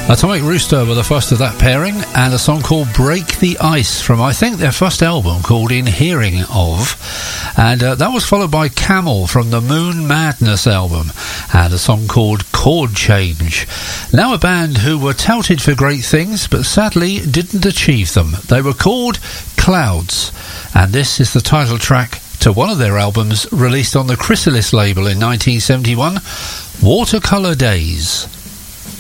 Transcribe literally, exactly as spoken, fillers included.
Atomic Rooster were the first of that pairing, and a song called Break the Ice from, I think, their first album called In Hearing Of. And uh, that was followed by Camel from the Moon Madness album, and a song called Chord Change. Now a band who were touted for great things, but sadly didn't achieve them. They were called Clouds, and this is the title track to one of their albums released on the Chrysalis label in nineteen seventy-one, Watercolour Days.